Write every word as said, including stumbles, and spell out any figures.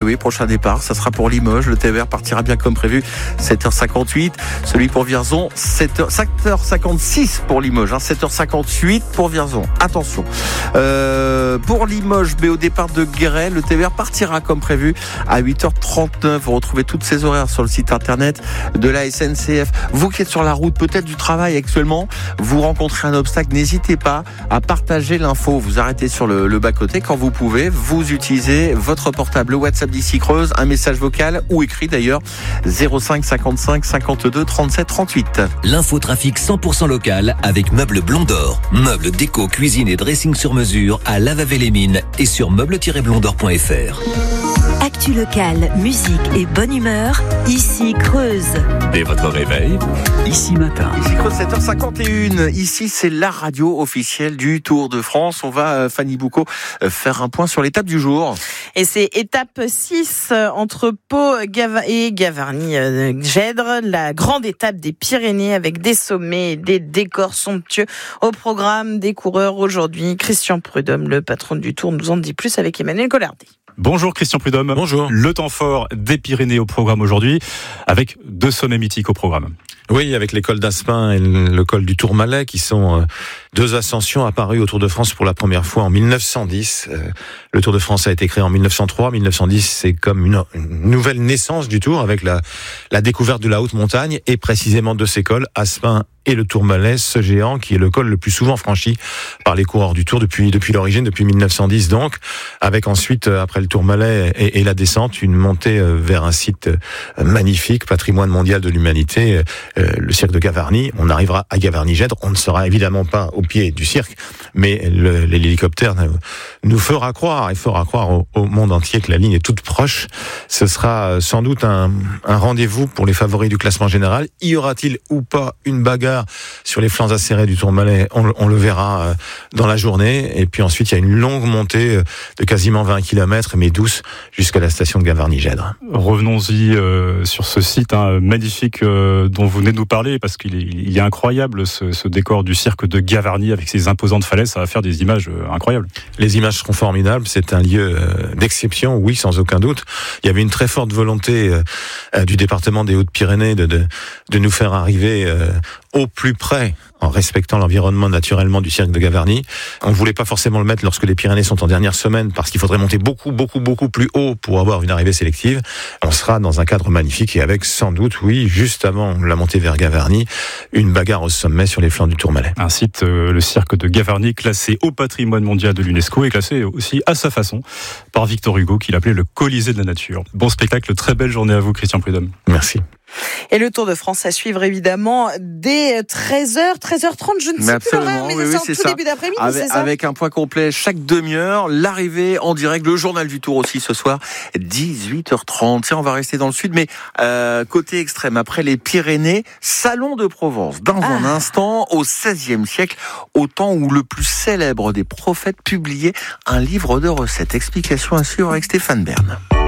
oui, prochain départ, ça sera pour Limoges. Le T E R partira bien comme prévu, sept heures cinquante-huit. Celui pour Vierzon, sept heures cinquante-six pour Limoges, hein, sept heures cinquante-huit pour Vierzon. Attention. Euh, pour Limoges, mais au départ de Guéret, le T E R partira comme prévu à huit heures trente-neuf. Vous retrouvez toutes ces horaires sur le site internet de la S N C F. Vous qui êtes sur la route, peut-être du travail actuellement, vous rencontrez un obstacle, n'hésitez pas à partager l'info. Vous arrêtez sur le, le bas-côté quand vous pouvez. Vous utilisez votre portable, le WhatsApp d'ici Creuse, un message vocal ou écrit d'ailleurs, zéro cinq cinquante-cinq cinquante-deux trente-sept trente-huit. L'infotrafic cent pour cent local avec Meubles Blond d'Or. Meubles, déco, cuisine et dressing sur mesure à Lavavé-les-Mines et sur meubles tiret blond d'or point f r. Actu locale, musique et bonne humeur, ici Creuse. Dès votre réveil, ici matin. Ici Creuse, sept heures cinquante et une. Ici, c'est la radio officielle du Tour de France. On va, Fanny Boucaud, faire un point sur l'étape du jour. Et c'est étape six entre Pau et Gavarnie-Gèdre, la grande étape des Pyrénées avec des sommets et des décors somptueux. Au programme des coureurs aujourd'hui, Christian Prudhomme, le patron du Tour, nous en dit plus avec Emmanuel Collardet. Bonjour Christian Prudhomme. Bonjour. Le temps fort des Pyrénées au programme aujourd'hui, avec deux sommets mythiques au programme. Oui, avec les cols d'Aspin et le col du Tourmalet, qui sont deux ascensions apparues au Tour de France pour la première fois en mille neuf cent dix. Le Tour de France a été créé en mille neuf cent trois. mille neuf cent dix, c'est comme une, une nouvelle naissance du Tour, avec la, la découverte de la haute montagne, et précisément de ces cols, Aspin et le Tourmalet, ce géant qui est le col le plus souvent franchi par les coureurs du Tour depuis depuis l'origine, depuis mille neuf cent dix donc, avec ensuite, après le Tourmalet et, et la descente, une montée vers un site magnifique, patrimoine mondial de l'humanité, le cirque de Gavarnie. On arrivera à Gavarnie-Gèdre, on ne sera évidemment pas au pied du cirque, mais le, l'hélicoptère nous fera croire, et fera croire au, au monde entier que la ligne est toute proche. Ce sera sans doute un, un rendez-vous pour les favoris du classement général. Y aura-t-il ou pas une bagarre sur les flancs acérés du Tourmalet? on, on le verra dans la journée. Et puis ensuite, il y a une longue montée de quasiment vingt kilomètres, mais douce, jusqu'à la station de Gavarnie-Gèdre. Revenons-y euh, sur ce site hein, magnifique euh, dont vous venez de nous parler, parce qu'il est, il est incroyable ce, ce décor du cirque de Gavarnie avec ses imposantes falaises. Ça va faire des images euh, incroyables. Les images seront formidables. C'est un lieu euh, d'exception, oui, sans aucun doute. Il y avait une très forte volonté euh, du département des Hautes-Pyrénées de, de, de nous faire arriver euh, au plus près, en respectant l'environnement naturellement du cirque de Gavarnie. On ne voulait pas forcément le mettre lorsque les Pyrénées sont en dernière semaine, parce qu'il faudrait monter beaucoup, beaucoup, beaucoup plus haut pour avoir une arrivée sélective. On sera dans un cadre magnifique et avec sans doute, oui, juste avant la montée vers Gavarnie, une bagarre au sommet sur les flancs du Tourmalet. Un site, euh, le cirque de Gavarnie, classé au patrimoine mondial de l'UNESCO et classé aussi à sa façon par Victor Hugo, qu'il appelait le Colisée de la nature. Bon spectacle, très belle journée à vous, Christian Prudhomme. Merci. Et le Tour de France à suivre évidemment dès treize heures, treize heures trente, je ne sais plus l'horaire, mais oui, c'est oui, en c'est tout ça. début d'après-midi, avec, c'est ça avec un point complet chaque demi-heure, l'arrivée en direct, le journal du Tour aussi ce soir, dix-huit heures trente. Tiens, on va rester dans le sud, mais euh, côté extrême, après les Pyrénées, Salon de Provence, dans ah. un instant, au seizième siècle, au temps où le plus célèbre des prophètes publiait un livre de recettes. Explication à suivre avec Stéphane Bern.